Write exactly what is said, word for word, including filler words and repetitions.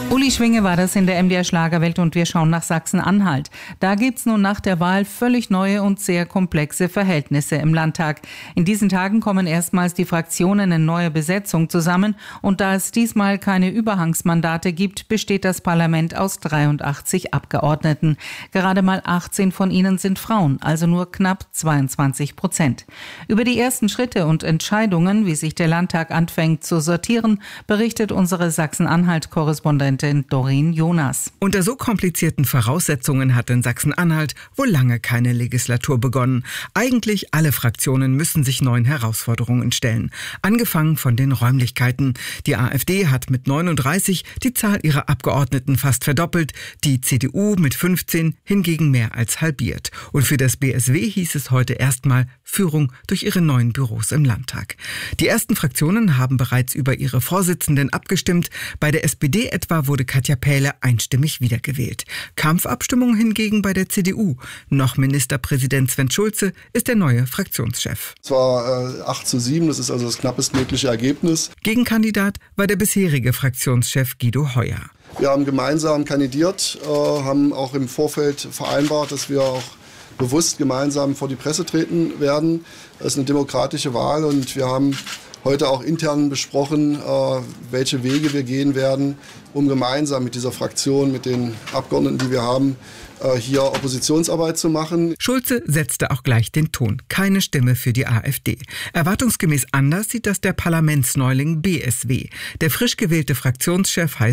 Uli Schwinge war das in der M D R Schlagerwelt und wir schauen nach Sachsen-Anhalt. Da gibt's nun nach der Wahl völlig neue und sehr komplexe Verhältnisse im Landtag. In diesen Tagen kommen erstmals die Fraktionen in neuer Besetzung zusammen und da es diesmal keine Überhangsmandate gibt, besteht das Parlament aus dreiundachtzig Abgeordneten. Gerade mal achtzehn von ihnen sind Frauen, also nur knapp zweiundzwanzig Prozent. Über die ersten Schritte und Entscheidungen, wie sich der Landtag anfängt zu sortieren, berichtet unsere Sachsen-Anhalt-Korrespondentin Doreen Jonas. Unter so komplizierten Voraussetzungen hat in Sachsen-Anhalt wohl lange keine Legislatur begonnen. Eigentlich alle Fraktionen müssen sich neuen Herausforderungen stellen. Angefangen von den Räumlichkeiten. Die AfD hat mit neununddreißig die Zahl ihrer Abgeordneten fast verdoppelt, die C D U mit fünfzehn hingegen mehr als halbiert. Und für das B S W hieß es heute erstmal Führung durch ihre neuen Büros im Landtag. Die ersten Fraktionen haben bereits über ihre Vorsitzenden abgestimmt. Bei der S P D etwa wurde Katja Pähle einstimmig wiedergewählt. Kampfabstimmung hingegen bei der C D U. Noch Ministerpräsident Sven Schulze ist der neue Fraktionschef. Es war äh, acht zu sieben, das ist also das knappestmögliche Ergebnis. Gegenkandidat war der bisherige Fraktionschef Guido Heuer. Wir haben gemeinsam kandidiert, äh, haben auch im Vorfeld vereinbart, dass wir auch bewusst gemeinsam vor die Presse treten werden. Das ist eine demokratische Wahl und wir haben heute auch intern besprochen, welche Wege wir gehen werden, um gemeinsam mit dieser Fraktion, mit den Abgeordneten, die wir haben, hier Oppositionsarbeit zu machen. Schulze setzte auch gleich den Ton. Keine Stimme für die AfD. Erwartungsgemäß anders sieht das der Parlamentsneuling B S W. Der frisch gewählte Fraktionschef heißt